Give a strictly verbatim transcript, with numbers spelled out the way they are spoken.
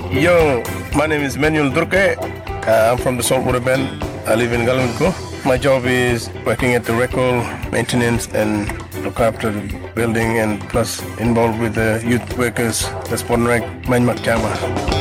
Yo, my name is Manuel Durke. Uh, I'm from the Saltwater Bend. I live in Galunko. My job is working at the record, maintenance, and look after the building, and plus involved with the youth workers, the Sporting Rec, Manmak Chama.